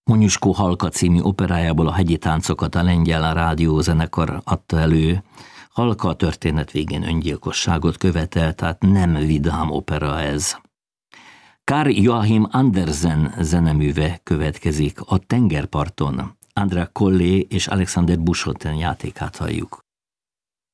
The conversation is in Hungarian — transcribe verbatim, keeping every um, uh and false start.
Monyuskó Halka című operájából a Hegyi táncokat a lengyel rádiózenekar adta elő. Halka a történet végén öngyilkosságot követel, tehát nem vidám opera ez. Karl Joachim Andersen zeneműve következik, A tengerparton. Andrea Collé és Alexander Buschoten játékát halljuk.